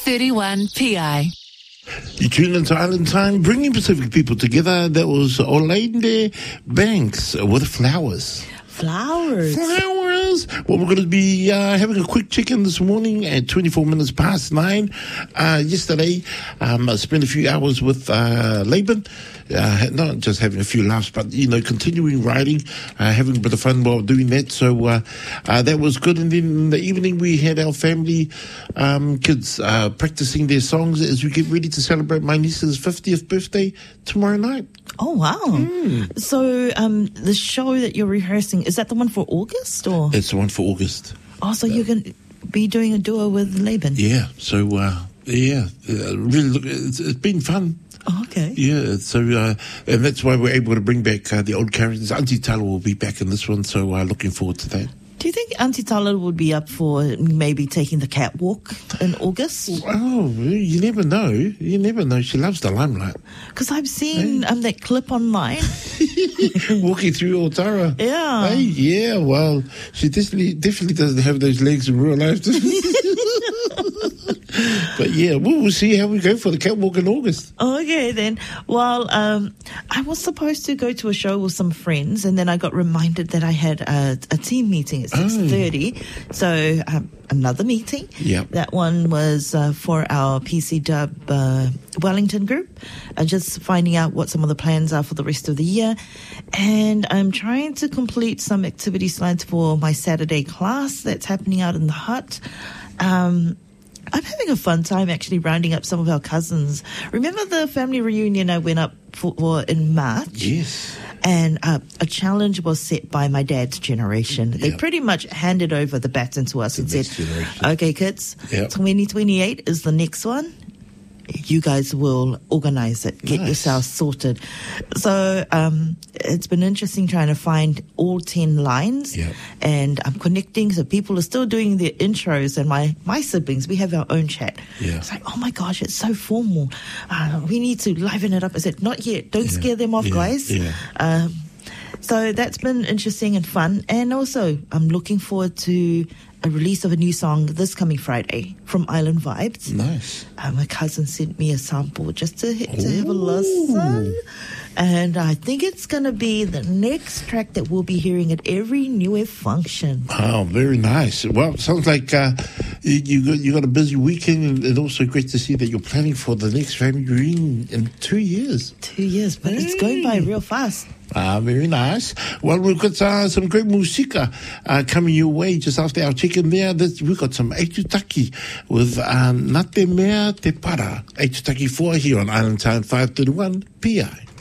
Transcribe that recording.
531 PI. You tune into Island Time, bringing Pacific people together. That was Orlando Banks with Flowers. Flowers. Well, we're going to be having a quick check-in this morning at 24 minutes past 9. Yesterday, I spent a few hours with Laban. Not just having a few laughs, but, continuing writing, having a bit of fun while doing that. So that was good. And then in the evening, we had our family kids practicing their songs as we get ready to celebrate my niece's 50th birthday tomorrow night. Oh, wow. So the show that you're rehearsing, is that the one for August? Or? It's the one for August. Oh, so you're going to be doing a duo with Laban? Yeah. So, really, look, it's been fun. Oh, okay. Yeah, so, and that's why we're able to bring back the old characters. Auntie Tala will be back in this one, so looking forward to that. Do you think Auntie Tala would be up for maybe taking the catwalk in August? Oh, you never know. You never know. She loves the limelight. Because I've seen that clip online. Walking through Otara. Yeah. Hey, yeah, well, she definitely doesn't have those legs in real life. But yeah, we'll see how we go for the catwalk in August. Okay, then. Well, I was supposed to go to a show with some friends, and then I got reminded that I had a team meeting at 6:30. So another meeting. Yep. That one was for our PC Dub Wellington group. Just finding out what some of the plans are for the rest of the year. And I'm trying to complete some activity slides for my Saturday class that's happening out in the hut. I'm having a fun time actually rounding up some of our cousins. Remember the family reunion I went up for in March? Yes. And a challenge was set by my dad's generation. They pretty much handed over the baton to us and said, okay, kids, 2028 is the next one. You guys will organize it. Get yourselves sorted. So it's been interesting trying to find all 10 lines. Yep. And I'm connecting. So people are still doing their intros. And my siblings, we have our own chat. Yeah. It's like, oh my gosh, it's so formal. We need to liven it up. I said, not yet. Don't scare them off, guys. Yeah. So that's been interesting and fun. And also, I'm looking forward to a release of a new song this coming Friday from Island Vibes. Nice. My cousin sent me a sample just to have a listen. And I think it's going to be the next track that we'll be hearing at every New Year function. Oh, very nice. Well, it sounds like you got a busy weekend, and also great to see that you're planning for the next family reunion in 2 years. 2 years, but it's going by real fast. Very nice. Well, we've got some great musika coming your way just after our check-in there. We've got some Aitutaki with Nate Mea Te Para. Aitutaki 4 here on Island Time 531 PI.